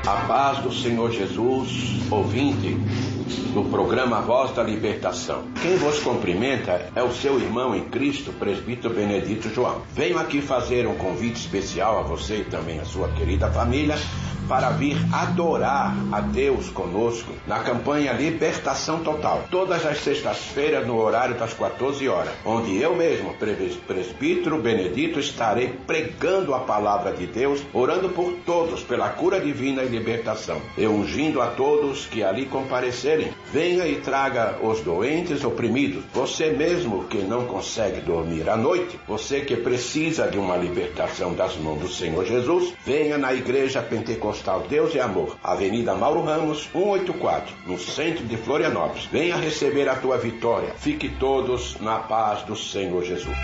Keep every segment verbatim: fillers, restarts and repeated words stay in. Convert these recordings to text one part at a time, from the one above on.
A paz do Senhor Jesus, ouvinte do programa Voz da Libertação. Quem vos cumprimenta é o seu irmão em Cristo, presbítero Benedito João. Venho aqui fazer um convite especial a você e também a sua querida família para vir adorar a Deus conosco na campanha Libertação Total, todas as sextas-feiras no horário das quatorze horas, onde eu mesmo, presbítero Benedito, estarei pregando a palavra de Deus, orando por todos pela cura divina e libertação, e ungindo a todos que ali comparecerem. Venha e traga os doentes oprimidos, você mesmo que não consegue dormir à noite, você que precisa de uma libertação das mãos do Senhor Jesus, venha na Igreja Pentecostal Deus e Amor, Avenida Mauro Ramos, cento e oitenta e quatro, no centro de Florianópolis. Venha receber a tua vitória. Fique todos na paz do Senhor Jesus.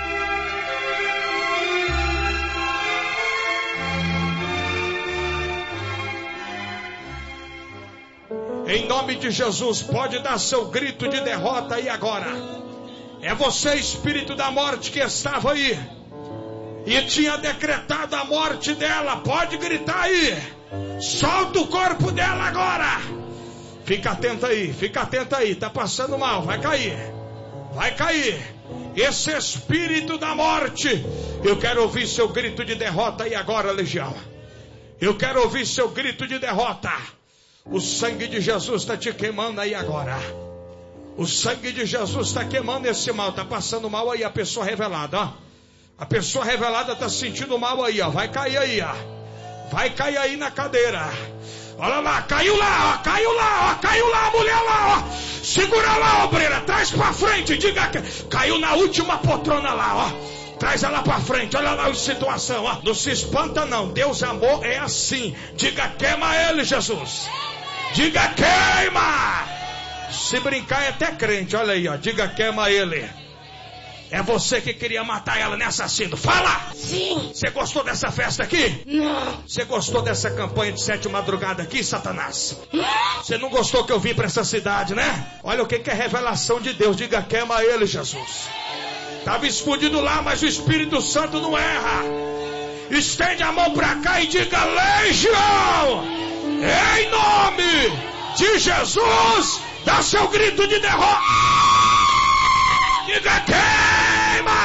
Em nome de Jesus, pode dar seu grito de derrota aí agora. É você, espírito da morte, que estava aí e tinha decretado a morte dela. Pode gritar aí. Solta o corpo dela agora. Fica atento aí, fica atento aí. Tá passando mal, vai cair. Vai cair. Esse espírito da morte, eu quero ouvir seu grito de derrota aí agora, legião. Eu quero ouvir seu grito de derrota. O sangue de Jesus está te queimando aí agora. O sangue de Jesus está queimando esse mal. Tá passando mal aí a pessoa revelada, ó. A pessoa revelada está sentindo mal aí, ó. Vai cair aí, ó. Vai cair aí na cadeira. Olha lá, caiu lá, ó. Caiu lá, ó. Caiu lá a mulher lá, ó. Segura lá, obreira. Traz pra frente. Diga que caiu na última poltrona lá, ó. Traz ela pra frente. Olha lá a situação, ó. Não se espanta não. Deus amor é assim. Diga, queima ele, Jesus. Diga, queima. Se brincar é até crente. Olha aí, ó. Diga, queima ele. É você que queria matar ela, né, assassino? Fala! Sim! Você gostou dessa festa aqui? Não! Você gostou dessa campanha de sete madrugada aqui, Satanás? Você não gostou que eu vim pra essa cidade, né? Olha o que que é revelação de Deus. Diga, queima ele, Jesus. Tava escondido lá, mas o Espírito Santo não erra. Estende a mão pra cá e diga, legião! Em nome de Jesus, dá seu grito de derrota. Diga, queima!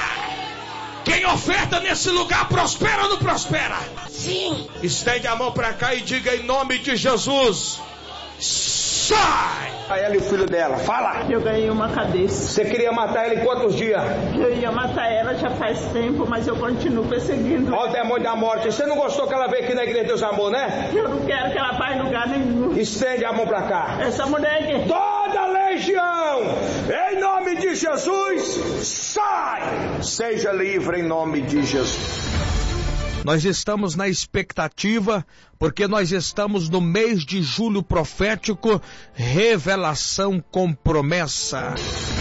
Quem oferta nesse lugar prospera ou não prospera? Sim! Estende a mão pra cá e diga em nome de Jesus. Sai! A ela e o filho dela, fala! Eu ganhei uma cabeça. Você queria matar ela em quantos dias? Eu ia matar ela já faz tempo, mas eu continuo perseguindo. Olha o demônio da morte. Você não gostou que ela veio aqui na Igreja de Deus Amor, né? Eu não quero que ela vá em lugar nenhum. Estende a mão pra cá. Essa mulher aqui. Toda legião, em nome de Jesus, sai! Seja livre em nome de Jesus. Nós estamos na expectativa, porque nós estamos no mês de julho profético, revelação com promessa.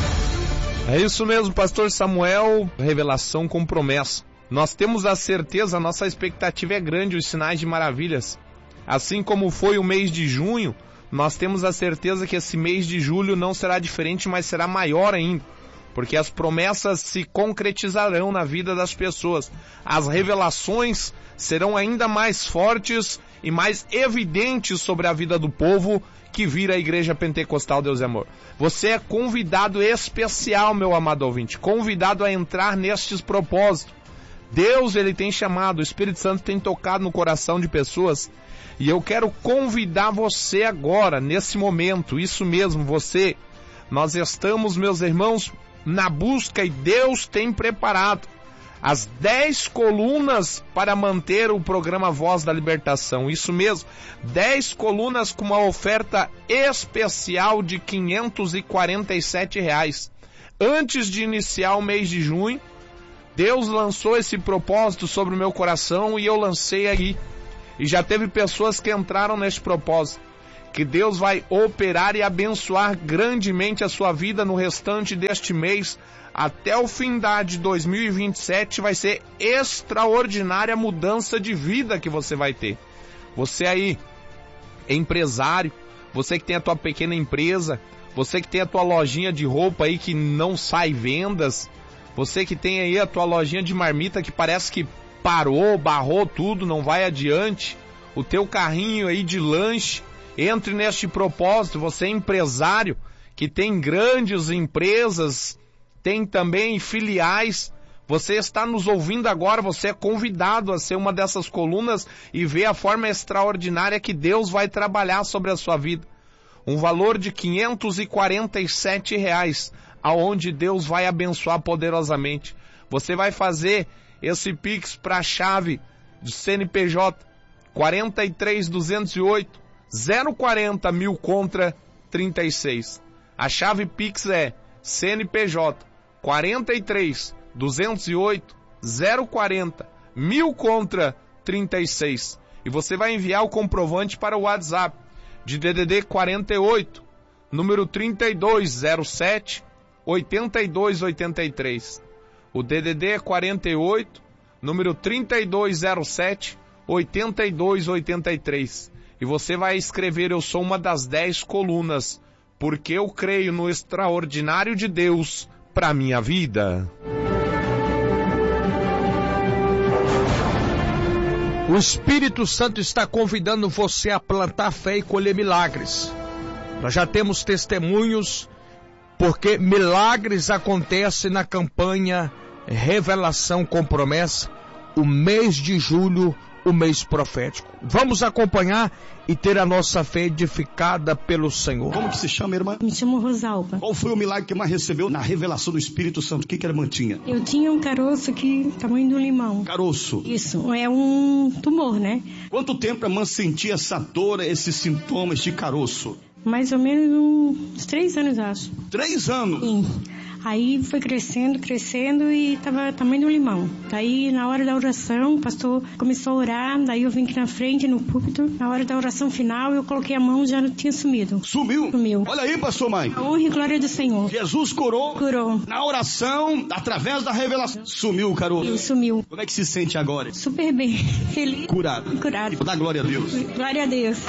É isso mesmo, pastor Samuel, revelação com promessa. Nós temos a certeza, a nossa expectativa é grande, os sinais de maravilhas. Assim como foi o mês de junho, nós temos a certeza que esse mês de julho não será diferente, mas será maior ainda. Porque as promessas se concretizarão na vida das pessoas. As revelações serão ainda mais fortes e mais evidentes sobre a vida do povo que vira a Igreja Pentecostal Deus e Amor. Você é convidado especial, meu amado ouvinte, convidado a entrar nestes propósitos. Deus, ele tem chamado, o Espírito Santo tem tocado no coração de pessoas, e eu quero convidar você agora, nesse momento, isso mesmo, você. Nós estamos, meus irmãos, na busca, e Deus tem preparado as dez colunas para manter o programa Voz da Libertação. Isso mesmo, dez colunas com uma oferta especial de quinhentos e quarenta e sete reais. Antes de iniciar o mês de junho, Deus lançou esse propósito sobre o meu coração e eu lancei aí. E já teve pessoas que entraram nesse propósito. Que Deus vai operar e abençoar grandemente a sua vida no restante deste mês. Até o fim de dois mil e vinte e sete vai ser extraordinária a mudança de vida que você vai ter. Você aí, empresário, você que tem a tua pequena empresa, você que tem a tua lojinha de roupa aí que não sai vendas, você que tem aí a tua lojinha de marmita que parece que parou, barrou tudo, não vai adiante. o teu carrinho aí de lanche, entre neste propósito. Você é empresário que tem grandes empresas, tem também filiais. Você está nos ouvindo agora, você é convidado a ser uma dessas colunas e ver a forma extraordinária que Deus vai trabalhar sobre a sua vida. Um valor de quinhentos e quarenta e sete reais, aonde Deus vai abençoar poderosamente. Você vai fazer esse Pix para a chave de C N P J quarenta e três, duzentos e oito, zero quarenta, mil contra trinta e seis. A chave Pix é C N P J quarenta e três, duzentos e oito, zero quarenta, mil contra trinta e seis. E você vai enviar o comprovante para o WhatsApp de D D D quarenta e oito, número trinta e dois zero sete, oitenta e dois oitenta e três. O D D D é quarenta e oito, número trinta e dois zero sete, oitenta e dois oitenta e três. E você vai escrever: eu sou uma das dez colunas, porque eu creio no extraordinário de Deus para minha vida. O Espírito Santo está convidando você a plantar fé e colher milagres. Nós já temos testemunhos, porque milagres acontecem na campanha Revelação com Promessa, o mês de julho, o mês profético. Vamos acompanhar e ter a nossa fé edificada pelo Senhor. Como que se chama, irmã? Me chamo Rosalba. Qual foi o milagre que mais recebeu na revelação do Espírito Santo? O que que a irmã tinha? Eu tinha um caroço aqui, tamanho do limão. Caroço? Isso, é um tumor, né? Quanto tempo a irmã sentia essa dor, esses sintomas de caroço? Mais ou menos uns três anos, acho. Três anos? Sim. Aí foi crescendo, crescendo e tava tamanho do limão. Daí, na hora da oração, o pastor começou a orar, daí eu vim aqui na frente, no púlpito. Na hora da oração final, eu coloquei a mão e já não tinha sumido. Sumiu? Sumiu. Olha aí, pastor mãe. A honra e glória do Senhor. Jesus curou? Curou. Na oração, através da revelação. Sumiu o caroço? E sumiu. Como é que se sente agora? Super bem. Feliz. Curado. Curado. Dá glória a Deus. Glória a Deus.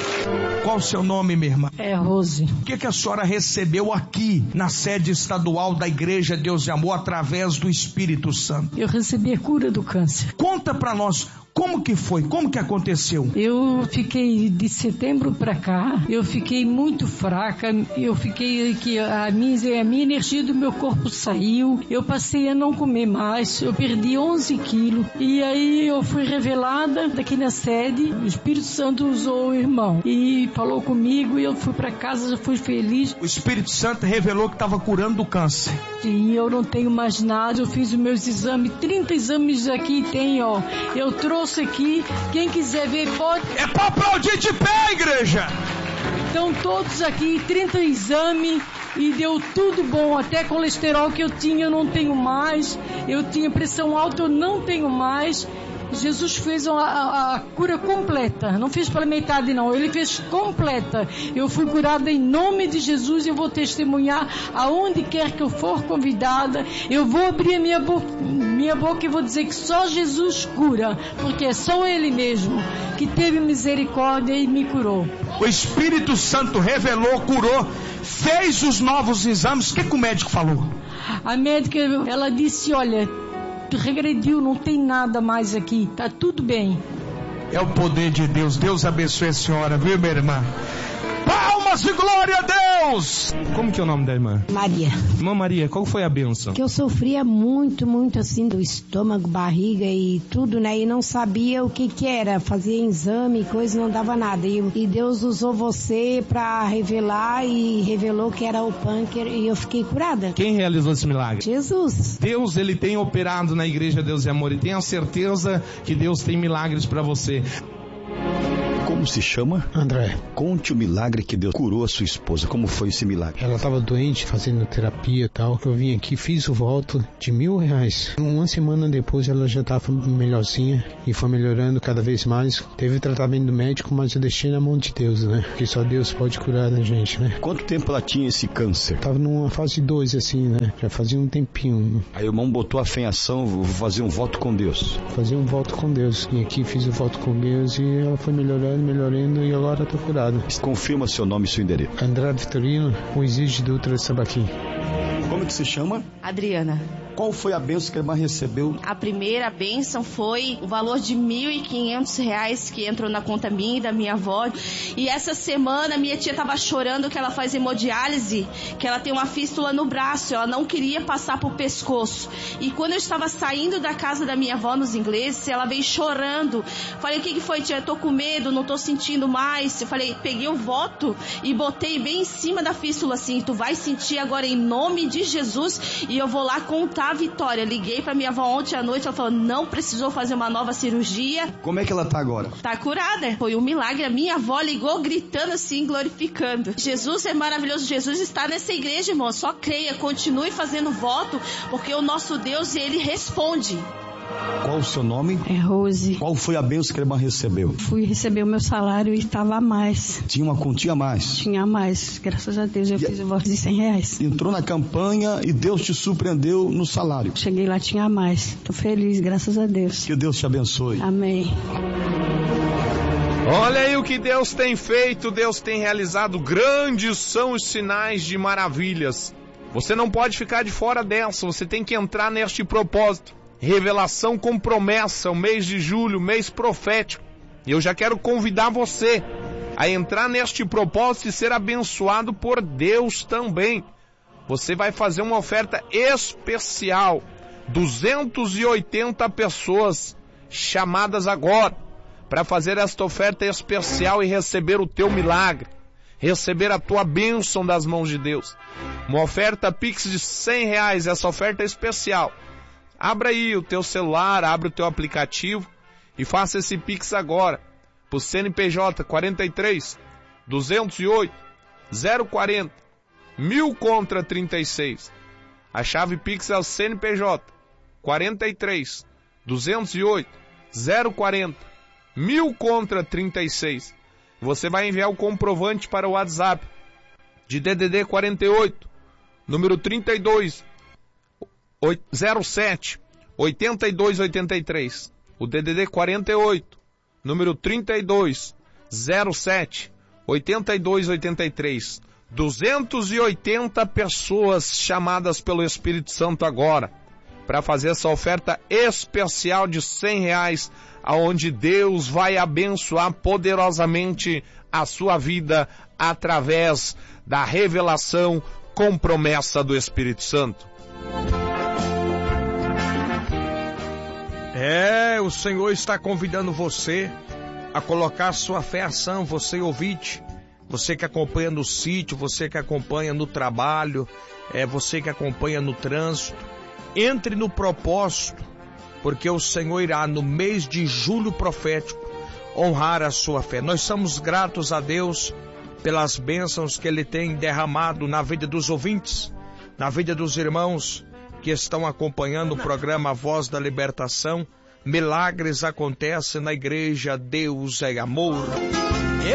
Qual o seu nome, minha irmã? É Rose. O que, que a senhora recebeu aqui na sede estadual da Igreja Deus de Amor através do Espírito Santo? Eu recebi a cura do câncer. Conta pra nós. Como que foi? Como que aconteceu? Eu fiquei de setembro para cá, eu fiquei muito fraca, eu fiquei que a minha, a minha energia do meu corpo saiu, eu passei a não comer mais, eu perdi onze quilos e aí eu fui revelada daqui na sede, o Espírito Santo usou o irmão e falou comigo e eu fui para casa, já fui feliz. O Espírito Santo revelou que estava curando o câncer. E eu não tenho mais nada, eu fiz os meus exames, trinta exames aqui tem, ó, eu trouxe aqui, quem quiser ver pode. É para aplaudir de pé, igreja! Estão todos aqui, trinta exames e deu tudo bom, até colesterol que eu tinha eu não tenho mais, eu tinha pressão alta eu não tenho mais. Jesus fez a, a, a cura completa, não fez pela metade não, ele fez completa. Eu fui curada em nome de Jesus, eu vou testemunhar aonde quer que eu for convidada, eu vou abrir a minha boca, minha boca e vou dizer que só Jesus cura, porque é só Ele mesmo que teve misericórdia e me curou. O Espírito Santo revelou, curou, fez os novos exames. O que, que o médico falou? A médica, ela disse, olha, regrediu, não tem nada mais aqui, tá tudo bem. É o poder de Deus. Deus abençoe a senhora, viu, minha irmã? Palmas e glória a Deus! Como que é o nome da irmã? Maria. Irmã Maria, qual foi a bênção? Que eu sofria muito, muito assim do estômago, barriga e tudo, né? E não sabia o que que era. Fazia exame, coisa, não dava nada. E, e Deus usou você pra revelar e revelou que era o pânquer e eu fiquei curada. Quem realizou esse milagre? Jesus. Deus, Ele tem operado na Igreja Deus de Amor e tenha certeza que Deus tem milagres pra você. Como se chama? André. Conte o milagre que Deus curou a sua esposa. Como foi esse milagre? Ela estava doente, fazendo terapia e tal. Eu vim aqui, fiz o voto de mil reais. Uma semana depois ela já estava melhorzinha e foi melhorando cada vez mais. Teve tratamento médico, mas eu deixei na mão de Deus, né? Porque só Deus pode curar a gente, né? Quanto tempo ela tinha esse câncer? Tava numa fase dois, assim, né? Já fazia um tempinho. Aí o irmão botou a fé em ação, vou fazer um voto com Deus. Fazer um voto com Deus. E aqui fiz o voto com Deus e ela foi melhorando, melhorando e agora estou curado. Confirma seu nome e seu endereço. Andrade Vitorino, Moisés de Dutra de Sabaqui. Como que se chama? Adriana. Qual foi a bênção que a irmã recebeu? A primeira bênção foi o valor de mil e quinhentos reais que entrou na conta minha e da minha avó. E essa semana minha tia estava chorando que ela faz hemodiálise, que ela tem uma fístula no braço, ela não queria passar pro pescoço. E quando eu estava saindo da casa da minha avó nos ingleses, ela veio chorando. Falei, o que que foi, tia? Eu tô com medo, não tô sentindo mais. Eu falei, peguei o voto e botei bem em cima da fístula assim, tu vai sentir agora em nome de Jesus e eu vou lá contar a vitória. Liguei pra minha avó ontem à noite, ela falou, não precisou fazer uma nova cirurgia. Como é que ela tá agora? Tá curada. Foi um milagre. A minha avó ligou gritando assim, glorificando. Jesus é maravilhoso. Jesus está nessa igreja, irmão. Só creia, continue fazendo voto, porque o nosso Deus, ele responde. Qual o seu nome? É Rose. Qual foi a bênção que a irmã recebeu? Fui receber o meu salário e estava a mais. Tinha uma quantia a mais? Tinha a mais. Graças a Deus eu e fiz o voto de cem reais. Entrou na campanha e Deus te surpreendeu no salário. Cheguei lá, tinha a mais. Tô feliz, graças a Deus. Que Deus te abençoe. Amém. Olha aí o que Deus tem feito. Deus tem realizado. Grandes são os sinais de maravilhas. Você não pode ficar de fora dessa. Você tem que entrar neste propósito. Revelação com promessa, o mês de julho, mês profético. E eu já quero convidar você a entrar neste propósito e ser abençoado por Deus também. Você vai fazer uma oferta especial. duzentas e oitenta pessoas chamadas agora para fazer esta oferta especial e receber o teu milagre. Receber a tua bênção das mãos de Deus. Uma oferta Pix de cem reais, essa oferta é especial. Abra aí o teu celular, abre o teu aplicativo e faça esse Pix agora. Pro C N P J quarenta e três, duzentos e oito, zero quarenta, mil contra trinta e seis. A chave Pix é o C N P J quarenta e três, duzentos e oito, zero quarenta, mil contra trinta e seis. Você vai enviar o comprovante para o WhatsApp de D D D quarenta e oito, número trinta e dois, zero sete, oitenta e dois oitenta e três. O D D D quarenta e oito, número trinta e dois, zero sete, oitenta e dois oitenta e três. duzentas e oitenta pessoas chamadas pelo Espírito Santo agora para fazer essa oferta especial de cem reais, aonde Deus vai abençoar poderosamente a sua vida através da revelação com promessa do Espírito Santo. É, o Senhor está convidando você a colocar sua fé em ação, você ouvinte, você que acompanha no sítio, você que acompanha no trabalho, é você que acompanha no trânsito. Entre no propósito, porque o Senhor irá no mês de julho profético honrar a sua fé. Nós somos gratos a Deus pelas bênçãos que Ele tem derramado na vida dos ouvintes, na vida dos irmãos que estão acompanhando o programa Voz da Libertação. Milagres acontecem na igreja Deus é Amor.